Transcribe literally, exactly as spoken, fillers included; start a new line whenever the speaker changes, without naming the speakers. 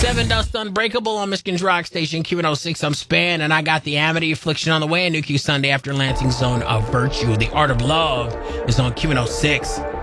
Seven Dust Unbreakable on Michigan's Rock Station, Q one oh six. I'm Span, and I got the Amity Affliction on the way. A new Q Sunday after Lansing Zone of Virtue. The Art of Love is on Q one oh six.